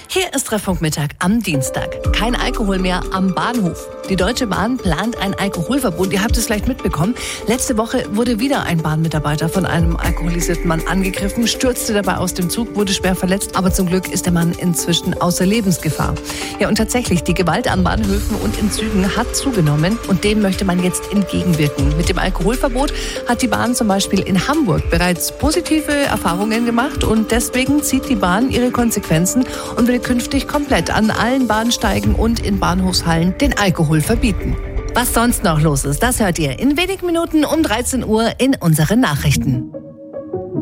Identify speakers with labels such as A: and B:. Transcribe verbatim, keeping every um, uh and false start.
A: Hier ist Treffpunkt Mittag am Dienstag. Kein Alkohol mehr am Bahnhof. Die Deutsche Bahn plant ein Alkoholverbot. Ihr habt es vielleicht mitbekommen. Letzte Woche wurde wieder ein Bahnmitarbeiter von einem alkoholisierten Mann angegriffen, stürzte dabei aus dem Zug, wurde schwer verletzt. Aber zum Glück ist der Mann inzwischen außer Lebensgefahr. Ja, und tatsächlich, die Gewalt an Bahnhöfen und in Zügen hat zugenommen. Und dem möchte man jetzt entgegenwirken. Mit dem Alkoholverbot hat die Bahn zum Beispiel in Hamburg bereits positive Erfahrungen gemacht. Und deswegen zieht die Bahn ihre Konsequenzen und will künftig komplett an allen Bahnsteigen und in Bahnhofshallen den Alkohol verbieten. Was sonst noch los ist, das hört ihr in wenigen Minuten um dreizehn Uhr in unseren Nachrichten.